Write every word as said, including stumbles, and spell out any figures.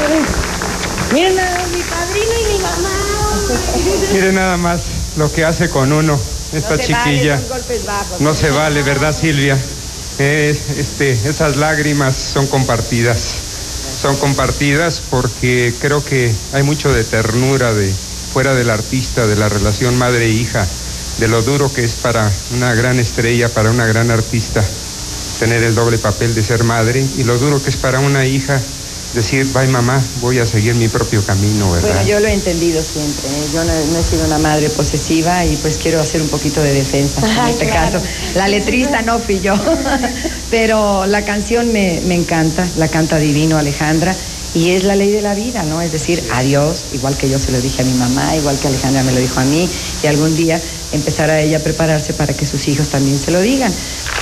Miren nada, mi padrino y mi mamá. Miren nada más lo que hace con uno esta no se chiquilla. Vale, son golpes bajos. No se vale, ¿verdad, Silvia? Eh, este, esas lágrimas son compartidas. Son compartidas porque creo que hay mucho de ternura de fuera del artista, de la relación madre-hija, de lo duro que es para una gran estrella, para una gran artista, tener el doble papel de ser madre, y lo duro que es para una hija decir, bye mamá, voy a seguir mi propio camino, ¿verdad? Bueno, yo lo he entendido siempre, ¿eh? Yo no, no he sido una madre posesiva y pues quiero hacer un poquito de defensa en Ay, este claro. caso. La letrista no fui yo, pero la canción me, me encanta, la canta divino Alejandra, y es la ley de la vida, ¿no? Es decir, adiós, igual que yo se lo dije a mi mamá, igual que Alejandra me lo dijo a mí, y algún día empezar a ella a prepararse para que sus hijos también se lo digan.